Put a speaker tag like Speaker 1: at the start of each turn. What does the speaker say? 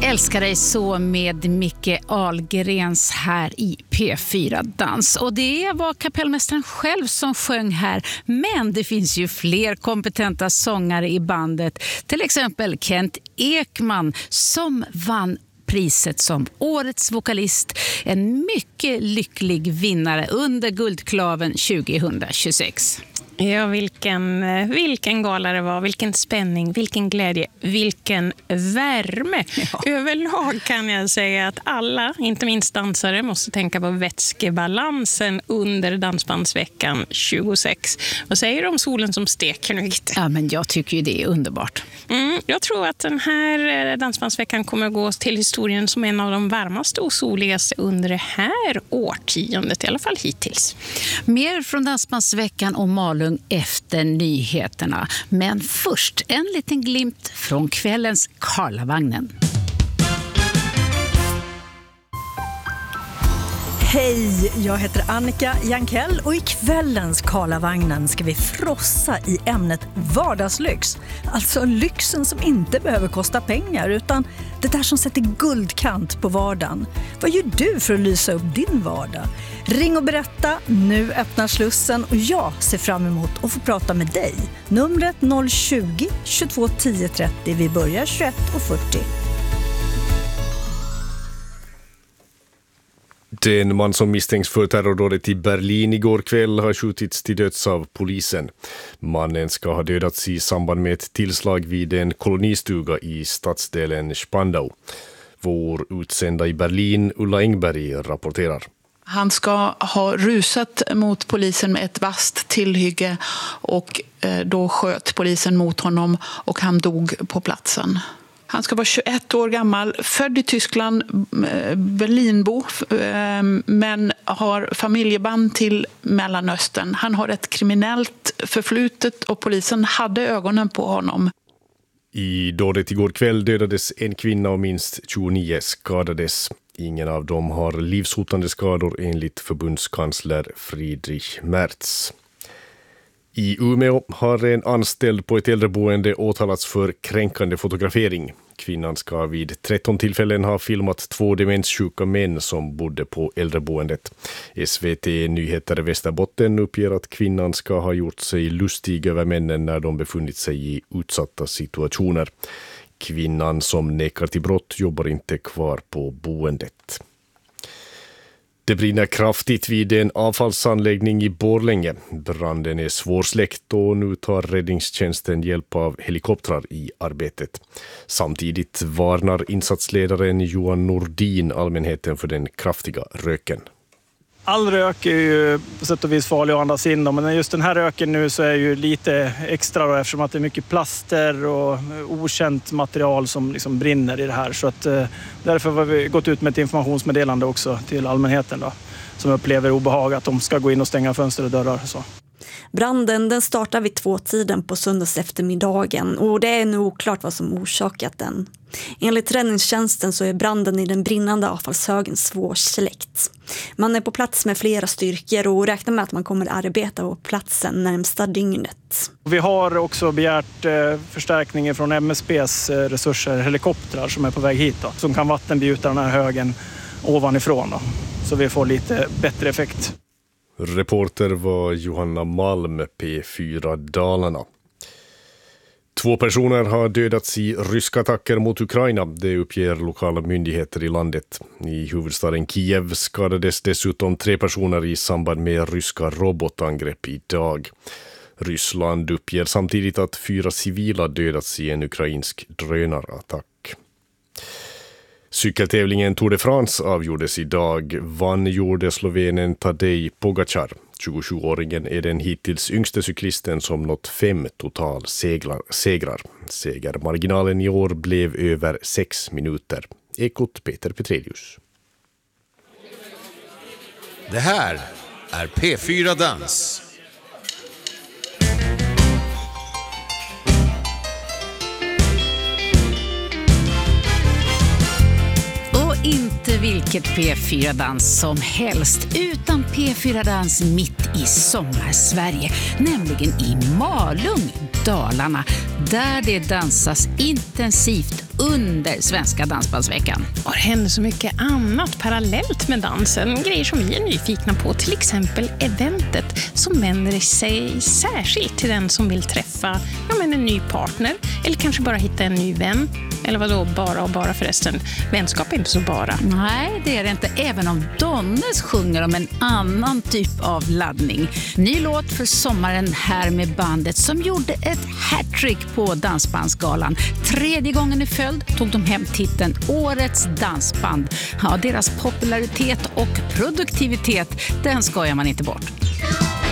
Speaker 1: Älskar dig så med Micke Ahlgrens här i P4 Dans. Och det var kapellmästaren själv som sjöng här. Men det finns ju fler kompetenta sångare i bandet. Till exempel Kent Ekman som vann priset som årets vokalist. En mycket lycklig vinnare under Guldklaven 2026.
Speaker 2: Ja, vilken gala det var, vilken spänning, vilken glädje, vilken värme. Ja. Överlag kan jag säga att alla, inte minst dansare, måste tänka på vätskebalansen under Dansbandsveckan 26. Vad säger du om solen som steker nu?
Speaker 1: Ja, men jag tycker ju det är underbart.
Speaker 2: Jag tror att den här Dansbandsveckan kommer att gå till historien som en av de varmaste och soligaste under det här årtiondet, i alla fall hittills.
Speaker 1: Mer från Dansbandsveckan och Malung efter nyheterna. Men först en liten glimt från kvällens Karlavagnen.
Speaker 3: Hej, jag heter Annika Jankell och i kvällens Karlavagnen ska vi frossa i ämnet vardagslyx. Alltså lyxen som inte behöver kosta pengar utan det där som sätter guldkant på vardagen. Vad gör du för att lysa upp din vardag? Ring och berätta, nu öppnar slussen och jag ser fram emot att få prata med dig. Numret 020 22 10 30, vi börjar 21:40.
Speaker 4: Den man som misstänks för terrordådet i Berlin igår kväll har skjutits till döds av polisen. Mannen ska ha dödats i samband med ett tillslag vid en kolonistuga i stadsdelen Spandau. Vår utsända i Berlin, Ulla Engberg, rapporterar.
Speaker 5: Han ska ha rusat mot polisen med ett vasst tillhygge och då sköt polisen mot honom och han dog på platsen. Han ska vara 21 år gammal, född i Tyskland, Berlinbo, men har familjeband till Mellanöstern. Han har ett kriminellt förflutet och polisen hade ögonen på honom.
Speaker 4: I dådet igår kväll dödades en kvinna och minst 29 skadades. Ingen av dem har livshotande skador enligt förbundskansler Friedrich Merz. I Umeå har en anställd på ett äldreboende åtalats för kränkande fotografering. Kvinnan ska vid 13 tillfällen ha filmat 2 demenssjuka män som bodde på äldreboendet. SVT Nyheter Västerbotten uppger att kvinnan ska ha gjort sig lustig över männen när de befunnit sig i utsatta situationer. Kvinnan som nekar till brott jobbar inte kvar på boendet. Det brinner kraftigt vid en avfallsanläggning i Borlänge. Branden är svårsläckt och nu tar räddningstjänsten hjälp av helikoptrar i arbetet. Samtidigt varnar insatsledaren Johan Nordin allmänheten för den kraftiga röken.
Speaker 6: All rök är ju på sätt och vis farlig att andas in, men just den här röken nu så är ju lite extra då, eftersom att det är mycket plaster och okänt material som liksom brinner i det här. Så att, därför har vi gått ut med ett informationsmeddelande också till allmänheten då, som upplever obehag att de ska gå in och stänga fönster och dörrar. Så.
Speaker 7: Branden den startar vid 2-tiden på söndags eftermiddagen och det är nu oklart vad som orsakat den. Enligt räddningstjänsten så är branden i den brinnande avfallshögen svårsläckt. Man är på plats med flera styrkor och räknar med att man kommer att arbeta på platsen närmsta dygnet.
Speaker 6: Vi har också begärt förstärkning från MSBs resurser, helikoptrar som är på väg hit då, som kan vattenbjuta den här högen ovanifrån då, så vi får lite bättre effekt.
Speaker 4: Reporter var Johanna Malm, P4 Dalarna. 2 personer har dödats i ryska attacker mot Ukraina, det uppger lokala myndigheter i landet. I huvudstaden Kiev skadades dessutom 3 personer i samband med ryska robotangrepp idag. Ryssland uppger samtidigt att 4 civila dödats i en ukrainsk drönarattack. Cykeltävlingen Tour de France avgjordes idag. Vann gjorde slovenen Tadej Pogačar. 27-åringen är den hittills yngste cyklisten som nått 5 total segrar. Segermarginalen i år blev över 6 minuter. Ekot Peter Petrelius.
Speaker 8: Det här är P4 Dans.
Speaker 1: Inte vilket P4-dans som helst, utan P4-dans mitt i sommarsverige, nämligen i Malung, Dalarna, där det dansas intensivt under Svenska dansbandsveckan.
Speaker 2: Och det händer så mycket annat parallellt med dansen. Grejer som vi är nyfikna på. Till exempel eventet som vänder sig särskilt till den som vill träffa en ny partner. Eller kanske bara hitta en ny vän. Eller vadå, bara förresten. Vänskap är inte så bara.
Speaker 1: Nej, det är det inte. Även om Donnes sjunger om en annan typ av laddning. Ny låt för sommaren här med bandet som gjorde ett hattrick på Dansbandsgalan. 3:e gången i följd tog de hem titeln Årets dansband. Ja, deras popularitet och produktivitet, den skojar man inte bort.